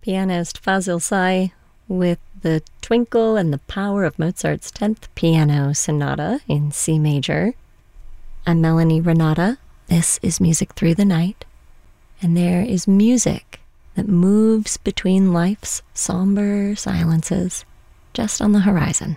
Pianist Fazil Say with the twinkle and the power of Mozart's 10th Piano Sonata in C major. I'm Melanie Renata. This is Music Through the Night. And there is music that moves between life's somber silences just on the horizon.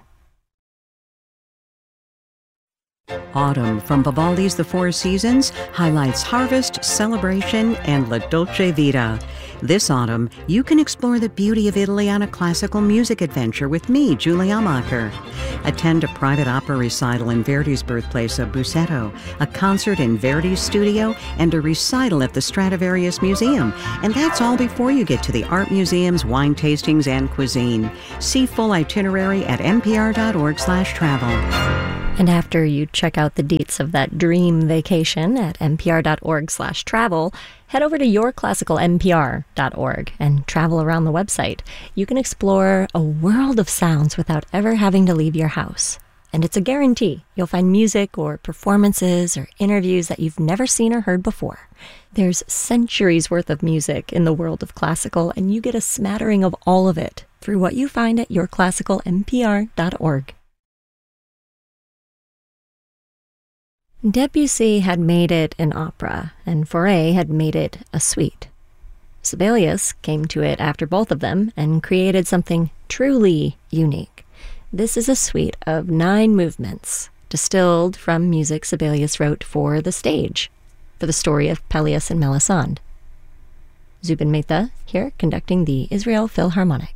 Autumn from Vivaldi's The Four Seasons highlights harvest, celebration, and La Dolce Vita. This autumn, you can explore the beauty of Italy on a classical music adventure with me, Julie Amacher. Attend a private opera recital in Verdi's birthplace of Busseto, a concert in Verdi's studio, and a recital at the Stradivarius Museum. And that's all before you get to the art museums, wine tastings, and cuisine. See full itinerary at npr.org/travel. And after you check out the deets of that dream vacation at npr.org/travel, head over to yourclassicalnpr.org and travel around the website. You can explore a world of sounds without ever having to leave your house. And it's a guarantee. You'll find music or performances or interviews that you've never seen or heard before. There's centuries worth of music in the world of classical, and you get a smattering of all of it through what you find at yourclassicalnpr.org. Debussy had made it an opera, and Fauré had made it a suite. Sibelius came to it after both of them and created something truly unique. This is a suite of 9 movements, distilled from music Sibelius wrote for the stage, for the story of Pelléas and Melisande. Zubin Mehta here conducting the Israel Philharmonic.